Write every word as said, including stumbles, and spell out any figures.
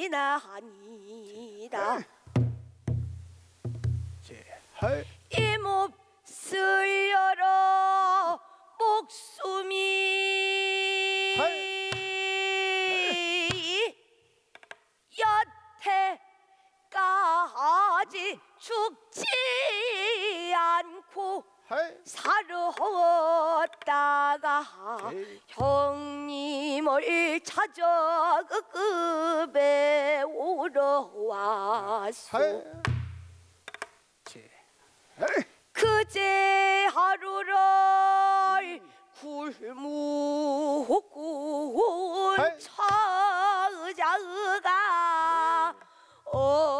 지나니다. 헐. 이 몹쓸 여러 목숨이 여태까지 죽지 않고 헐. 살았다가 에이. 형님을 찾아 그 급에 오러 왔소. 헐. 그제 하루를 굶으